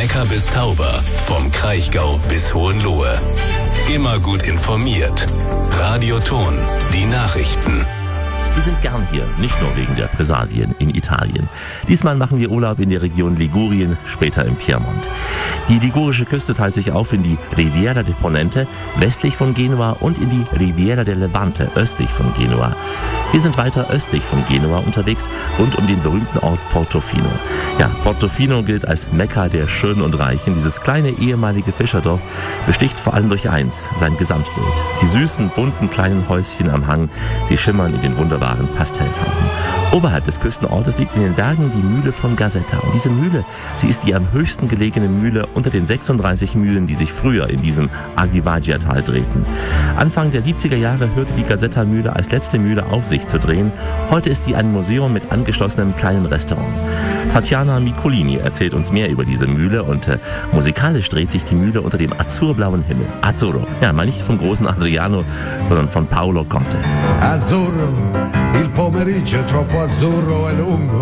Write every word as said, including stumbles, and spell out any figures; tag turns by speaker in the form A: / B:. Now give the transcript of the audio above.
A: Neckar bis Tauber, vom Kraichgau bis Hohenlohe. Immer gut informiert. Radio Thon, die Nachrichten.
B: Wir sind gern hier, nicht nur wegen der Fressalien in Italien. Diesmal machen wir Urlaub in der Region Ligurien, später im Piemont. Die ligurische Küste teilt sich auf in die Riviera del Ponente, westlich von Genua, und in die Riviera del Levante, östlich von Genua. Wir sind weiter östlich von Genua unterwegs, rund um den berühmten Ort Portofino. Ja, Portofino gilt als Mekka der Schönen und Reichen. Dieses kleine ehemalige Fischerdorf besticht vor allem durch eins, sein Gesamtbild. Die süßen, bunten kleinen Häuschen am Hang, die schimmern in den wunderbaren Pastellfarben. Oberhalb des Küstenortes liegt in den Bergen die Mühle von Gazzetta. Und diese Mühle, sie ist die am höchsten gelegene Mühle unter den sechsunddreißig Mühlen, die sich früher in diesem Aguivagia-Tal drehten. Anfang der siebziger Jahre hörte die Gazzetta-Mühle als letzte Mühle auf, sich zu drehen. Heute ist sie ein Museum mit angeschlossenem kleinen Restaurant. Tatjana Micolini erzählt uns mehr über diese Mühle, und äh, musikalisch dreht sich die Mühle unter dem azurblauen Himmel. Azzurro, ja, mal nicht vom großen Adriano, sondern von Paolo Conte.
C: Azzurro, il pomeriggio è troppo azzurro e lungo.